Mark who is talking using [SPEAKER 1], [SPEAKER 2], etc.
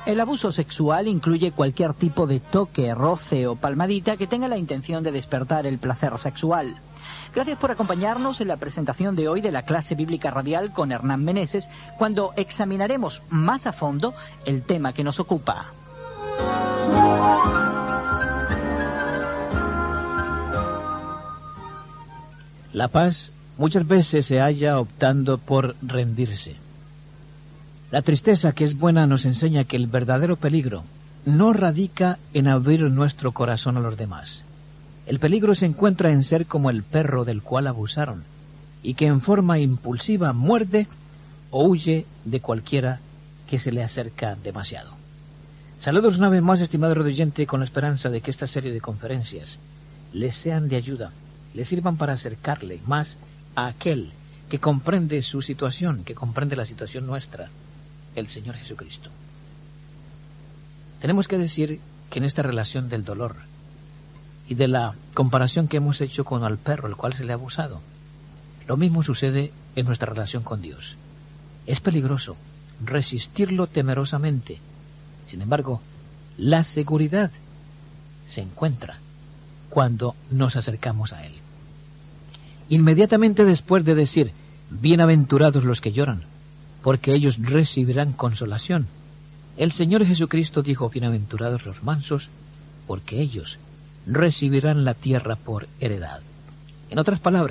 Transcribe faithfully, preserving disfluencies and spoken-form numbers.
[SPEAKER 1] El abuso sexual incluye cualquier tipo de toque, roce o palmadita que tenga la intención de despertar el placer sexual. Gracias por acompañarnos en la presentación de hoy de la clase bíblica radial con Hernán Meneses, cuando examinaremos más a fondo el tema que nos ocupa.
[SPEAKER 2] La paz muchas veces se halla optando por rendirse. La tristeza, que es buena, nos enseña que el verdadero peligro no radica en abrir nuestro corazón a los demás. El peligro se encuentra en ser como el perro del cual abusaron, y que en forma impulsiva muerde o huye de cualquiera que se le acerca demasiado. Saludos una vez más, estimado radioyente, con la esperanza de que esta serie de conferencias les sean de ayuda, les sirvan para acercarle más a aquel que comprende su situación, que comprende la situación nuestra, el Señor Jesucristo. Tenemos que decir que en esta relación del dolor y de la comparación que hemos hecho con al perro al cual se le ha abusado, lo mismo sucede en nuestra relación con Dios. Es peligroso resistirlo temerosamente. Sin embargo, la seguridad se encuentra cuando nos acercamos a Él. Inmediatamente después de decir, bienaventurados los que lloran, porque ellos recibirán consolación, el Señor Jesucristo dijo, bienaventurados los mansos, porque ellos recibirán la tierra por heredad. En otras palabras,